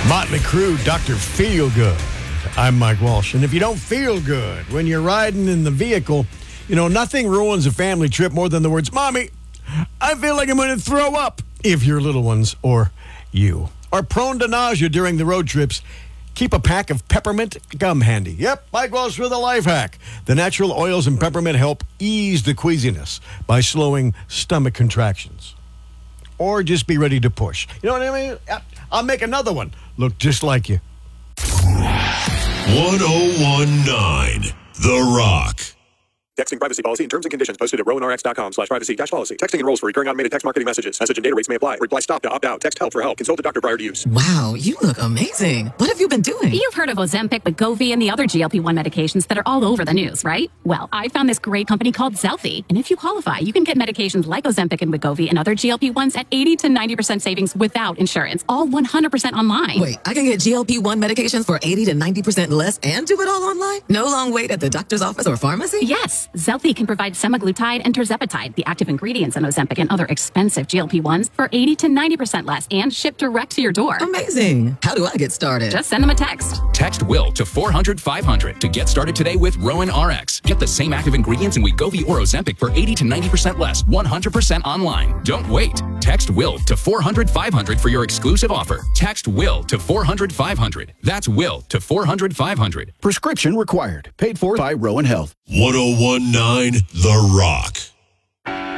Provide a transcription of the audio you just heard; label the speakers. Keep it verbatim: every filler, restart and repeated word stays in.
Speaker 1: Motley Crue, Doctor Feelgood. I'm Mike Walsh. And if you don't feel good when you're riding in the vehicle, you know, nothing ruins a family trip more than the words, Mommy, I feel like I'm going to throw up. If your little ones or you are prone to nausea during the road trips, keep a pack of peppermint gum handy. Yep, Mike Walsh with a life hack. The natural oils in peppermint help ease the queasiness by slowing stomach contractions. Or just be ready to push. You know what I mean? I'll make another one look just like you.
Speaker 2: one oh one point nine The Rock.
Speaker 3: Texting privacy policy and terms and conditions posted at rowan r x dot com slash privacy dash policy. Texting enrolls for recurring automated text marketing messages. Message and data rates may apply. Reply stop to opt out. Text help for help. Consult a doctor prior to use.
Speaker 4: Wow, you look amazing. What have you been doing?
Speaker 5: You've heard of Ozempic, Wegovy, and the other G L P one medications that are all over the news, right? Well, I found this great company called Zelfie. And if you qualify, you can get medications like Ozempic and Wegovy and other G L P ones at eighty to ninety percent savings without insurance. All one hundred percent online.
Speaker 4: Wait, I can get G L P one medications for eighty to ninety percent less and do it all online? No long wait at the doctor's office or pharmacy?
Speaker 5: Yes, Zelfie can provide semaglutide and tirzepatide, the active ingredients in Ozempic and other expensive G L P ones, for eighty to ninety percent less and shipped direct to your door.
Speaker 4: Amazing. How do I get started?
Speaker 5: Just send them a text.
Speaker 6: Text WILL to four hundred five hundred to get started today with Rowan R X. Get the same active ingredients in Wegovy or Ozempic for eighty to ninety percent less, one hundred percent online. Don't wait. Text WILL to four hundred five hundred for your exclusive offer. Text WILL to four hundred five hundred. That's WILL to four hundred five hundred.
Speaker 7: Prescription required. Paid for by Rowan Health.
Speaker 2: one oh one point nine The Rock.